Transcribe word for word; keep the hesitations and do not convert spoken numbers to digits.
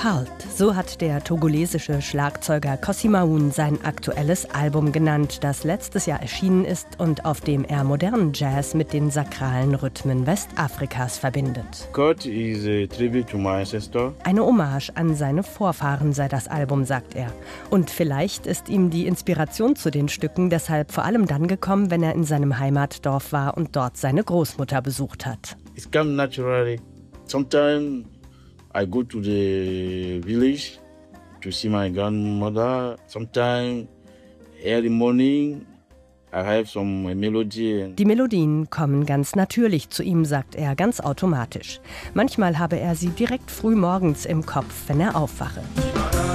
Cult, so hat der togolesische Schlagzeuger Cossimaoun sein aktuelles Album genannt, das letztes Jahr erschienen ist und auf dem er modernen Jazz mit den sakralen Rhythmen Westafrikas verbindet. Cult is a tribute to my ancestor. Eine Hommage an seine Vorfahren sei das Album, sagt er. Und vielleicht ist ihm die Inspiration zu den Stücken deshalb vor allem dann gekommen, wenn er in seinem Heimatdorf war und dort seine Großmutter besucht hat. It comes naturally. Sometimes I go to the village to see my grandmother. Sometimes early morning I have some melody. Die Melodien kommen ganz natürlich zu ihm, sagt er, ganz automatisch. Manchmal habe er sie direkt früh morgens im Kopf, wenn er aufwache.